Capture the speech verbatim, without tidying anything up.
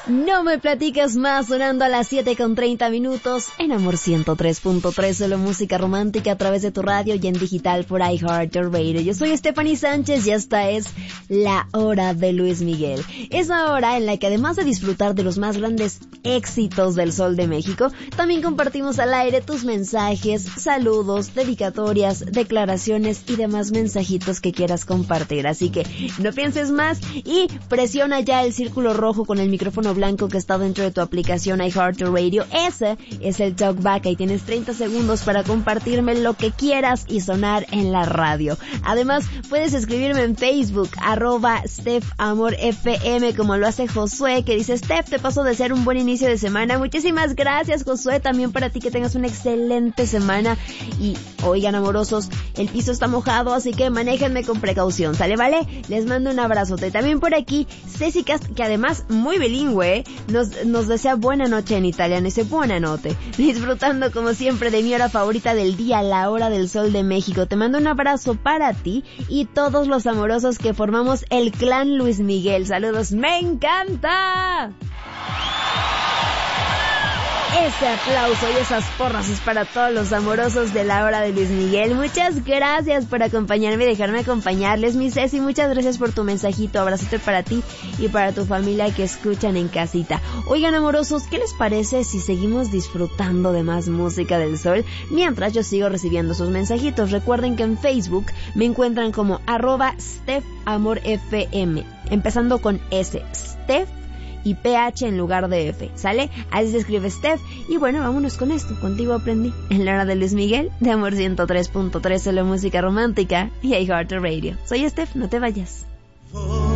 No me platicas más, sonando a las siete con treinta minutos en Amor ciento tres punto tres, solo música romántica a través de tu radio y en digital por iHeartRadio. Yo soy Stephanie Sánchez y esta es la hora de Luis Miguel. Es la hora en la que, además de disfrutar de los más grandes éxitos del Sol de México, también compartimos al aire tus mensajes, saludos, dedicatorias, declaraciones y demás mensajitos que quieras compartir. Así que no pienses más y presiona ya el círculo rojo con el micrófono blanco que está dentro de tu aplicación iHeartRadio. Ese es el Talkback y tienes treinta segundos para compartirme lo que quieras y sonar en la radio. Además, puedes escribirme en Facebook, arroba StephAmorFM, como lo hace Josué, que dice: Steph, te paso de ser un buen inicio de semana. Muchísimas gracias, Josué, también para ti, que tengas una excelente semana. Y oigan, amorosos, el piso está mojado, así que manéjenme con precaución, ¿sale? ¿Vale? Les mando un abrazote. También por aquí, Ceci Cast, que además muy bilingüe, nos, nos desea buena noche en italiano. Dice: buena noche, disfrutando como siempre de mi hora favorita del día, la hora del Sol de México. Te mando un abrazo para ti y todos los amorosos que formamos el clan Luis Miguel. Saludos, me encanta. Ese aplauso y esas porras es para todos los amorosos de la hora de Luis Miguel. Muchas gracias por acompañarme y dejarme acompañarles, mi Ceci. Muchas gracias por tu mensajito. Abrazote para ti y para tu familia que escuchan en casita. Oigan, amorosos, ¿qué les parece si seguimos disfrutando de más música del Sol mientras yo sigo recibiendo sus mensajitos? Recuerden que en Facebook me encuentran como arroba StephAmorFM, empezando con S, Steph y P H en lugar de F, ¿sale? Así se escribe Steph. Y bueno, vámonos con esto. Contigo aprendí, en la hora de Luis Miguel, de Amor ciento tres punto tres, solo música romántica y iHeartRadio. Soy Steph, no te vayas. Oh.